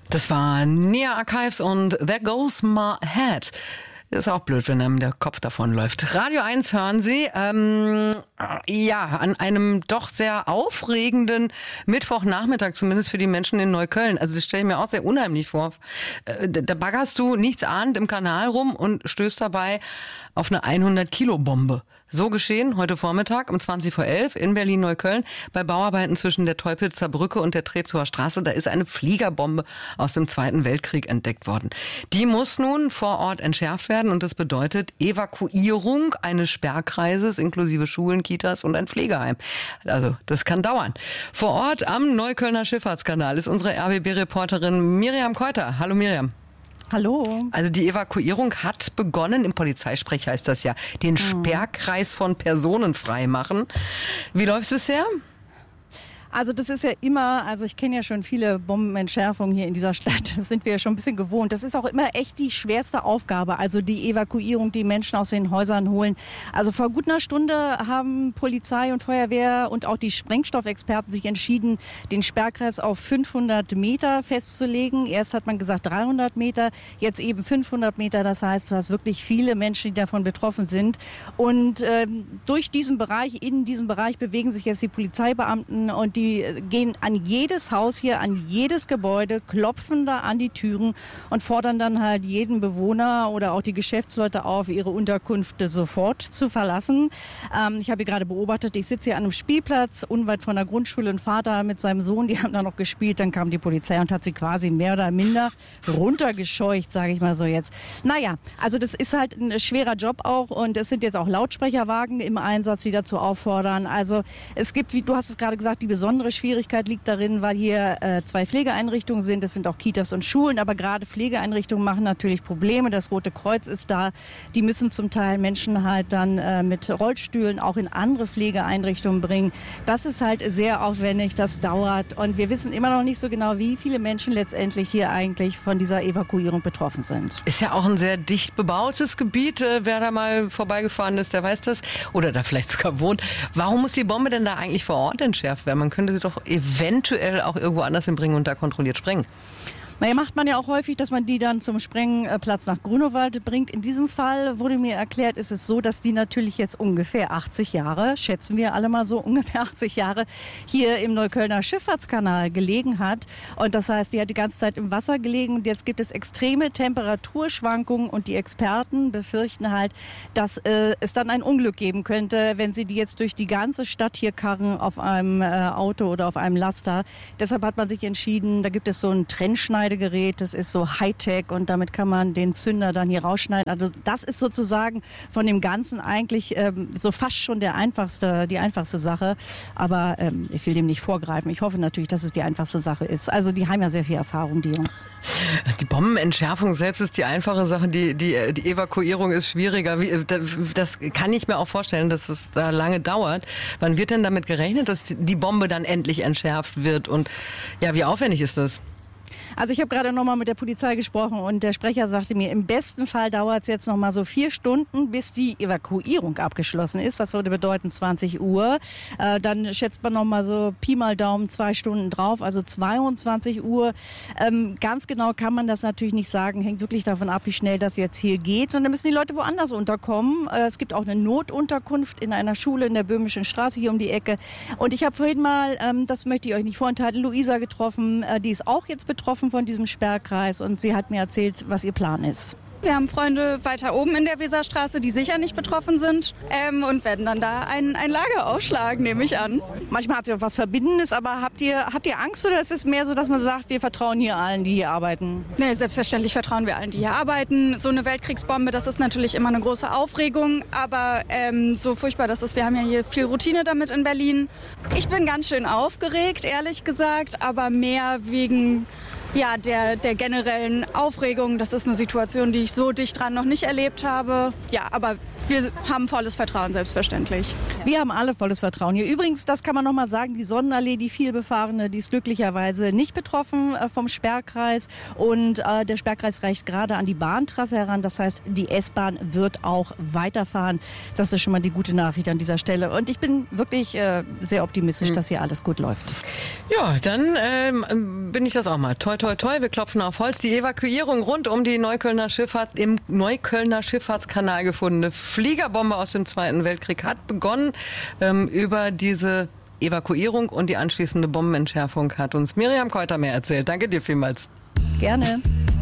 Das war Nia Archives und There Goes My Head. Ist auch blöd, wenn einem der Kopf davon läuft. Radio 1 hören Sie. An einem doch sehr aufregenden Mittwochnachmittag, zumindest für die Menschen in Neukölln. Also das stelle ich mir auch sehr unheimlich vor. Da baggerst du nichts ahnend im Kanal rum und stößt dabei auf eine 100-Kilo-Bombe. So geschehen heute Vormittag um 20:11 in Berlin-Neukölln bei Bauarbeiten zwischen der Teupitzer Brücke und der Treptower Straße. Da ist eine Fliegerbombe aus dem Zweiten Weltkrieg entdeckt worden. Die muss nun vor Ort entschärft werden und das bedeutet Evakuierung eines Sperrkreises inklusive Schulen, Kitas und ein Pflegeheim. Also das kann dauern. Vor Ort am Neuköllner Schifffahrtskanal ist unsere RBB-Reporterin Miriam Keuter. Hallo Miriam. Hallo. Also die Evakuierung hat begonnen, im Polizeisprech heißt das ja, den Sperrkreis von Personen freimachen. Wie läuft's bisher? Also das ist ja immer, also ich kenne ja schon viele Bombenentschärfungen hier in dieser Stadt, das sind wir ja schon ein bisschen gewohnt. Das ist auch immer echt die schwerste Aufgabe, also die Evakuierung, die Menschen aus den Häusern holen. Also vor gut einer Stunde haben Polizei und Feuerwehr und auch die Sprengstoffexperten sich entschieden, den Sperrkreis auf 500 Meter festzulegen. Erst hat man gesagt 300 Meter, jetzt eben 500 Meter. Das heißt, du hast wirklich viele Menschen, die davon betroffen sind. Und durch diesen Bereich, in diesem Bereich bewegen sich jetzt die Polizeibeamten und die gehen an jedes Haus hier, an jedes Gebäude, klopfen da an die Türen und fordern dann halt jeden Bewohner oder auch die Geschäftsleute auf, ihre Unterkünfte sofort zu verlassen. Ich habe hier gerade beobachtet, ich sitze hier an einem Spielplatz unweit von der Grundschule. Ein Vater mit seinem Sohn, die haben da noch gespielt. Dann kam die Polizei und hat sie quasi mehr oder minder runtergescheucht, sage ich mal so jetzt. Naja, also das ist halt ein schwerer Job auch und es sind jetzt auch Lautsprecherwagen im Einsatz, die dazu auffordern. Also es gibt, wie du hast es gerade gesagt, die besondere Schwierigkeit liegt darin, weil hier 2 Pflegeeinrichtungen sind. Das sind auch Kitas und Schulen, aber gerade Pflegeeinrichtungen machen natürlich Probleme. Das Rote Kreuz ist da. Die müssen zum Teil Menschen halt dann mit Rollstühlen auch in andere Pflegeeinrichtungen bringen. Das ist halt sehr aufwendig, das dauert und wir wissen immer noch nicht so genau, wie viele Menschen letztendlich hier eigentlich von dieser Evakuierung betroffen sind. Ist ja auch ein sehr dicht bebautes Gebiet. Wer da mal vorbeigefahren ist, der weiß das. Oder da vielleicht sogar wohnt. Warum muss die Bombe denn da eigentlich vor Ort entschärft werden? Man könnte sie doch eventuell auch irgendwo anders hinbringen und da kontrolliert sprengen. Naja, macht man ja auch häufig, dass man die dann zum Sprengplatz nach Grunewald bringt. In diesem Fall wurde mir erklärt, ist es so, dass die natürlich jetzt ungefähr 80 Jahre, schätzen wir alle mal so, ungefähr 80 Jahre hier im Neuköllner Schifffahrtskanal gelegen hat. Und das heißt, die hat die ganze Zeit im Wasser gelegen und jetzt gibt es extreme Temperaturschwankungen und die Experten befürchten halt, dass es dann ein Unglück geben könnte, wenn sie die jetzt durch die ganze Stadt hier karren auf einem Auto oder auf einem Laster. Deshalb hat man sich entschieden, da gibt es so einen Trennschneider. Das ist so Hightech und damit kann man den Zünder dann hier rausschneiden. Also das ist sozusagen von dem Ganzen eigentlich so fast schon die einfachste Sache. Aber ich will dem nicht vorgreifen. Ich hoffe natürlich, dass es die einfachste Sache ist. Also die haben ja sehr viel Erfahrung, die Jungs. Die Bombenentschärfung selbst ist die einfache Sache. Die Evakuierung ist schwieriger. Das kann ich mir auch vorstellen, dass es da lange dauert. Wann wird denn damit gerechnet, dass die Bombe dann endlich entschärft wird? Und ja, wie aufwendig ist das? Also ich habe gerade noch mal mit der Polizei gesprochen und der Sprecher sagte mir, im besten Fall dauert es jetzt noch mal so 4 Stunden, bis die Evakuierung abgeschlossen ist. Das würde bedeuten 20 Uhr. Dann schätzt man noch mal so Pi mal Daumen 2 Stunden drauf, also 22 Uhr. Ganz genau kann man das natürlich nicht sagen, hängt wirklich davon ab, wie schnell das jetzt hier geht. Und dann müssen die Leute woanders unterkommen. Es gibt auch eine Notunterkunft in einer Schule in der Böhmischen Straße hier um die Ecke. Und ich habe vorhin mal, das möchte ich euch nicht vorenthalten, Luisa getroffen. Die ist auch jetzt betroffen von diesem Sperrkreis und sie hat mir erzählt, was ihr Plan ist. Wir haben Freunde weiter oben in der Weserstraße, die sicher nicht betroffen sind und werden dann da ein Lager aufschlagen, nehme ich an. Manchmal hat sie auch was Verbindendes, aber habt ihr Angst oder ist es mehr so, dass man sagt, wir vertrauen hier allen, die hier arbeiten? Nee, selbstverständlich vertrauen wir allen, die hier arbeiten. So eine Weltkriegsbombe, das ist natürlich immer eine große Aufregung, aber so furchtbar das ist, wir haben ja hier viel Routine damit in Berlin. Ich bin ganz schön aufgeregt, ehrlich gesagt, aber mehr wegen der generellen Aufregung. Das ist eine Situation, die ich so dicht dran noch nicht erlebt habe. Ja, aber wir haben volles Vertrauen, selbstverständlich. Wir haben alle volles Vertrauen hier. Übrigens, das kann man noch mal sagen, die Sonnenallee, die vielbefahrene, die ist glücklicherweise nicht betroffen vom Sperrkreis. Und der Sperrkreis reicht gerade an die Bahntrasse heran. Das heißt, die S-Bahn wird auch weiterfahren. Das ist schon mal die gute Nachricht an dieser Stelle. Und ich bin wirklich sehr optimistisch, dass hier alles gut läuft. Ja, dann bin ich das auch mal. Toi, toi, toi, wir klopfen auf Holz. Die Evakuierung rund um die Neuköllner Schifffahrt im Neuköllner Schifffahrtskanal gefundene Fliegerbombe aus dem Zweiten Weltkrieg hat begonnen. Über diese Evakuierung und die anschließende Bombenentschärfung hat uns Miriam Keuter mehr erzählt. Danke dir vielmals. Gerne.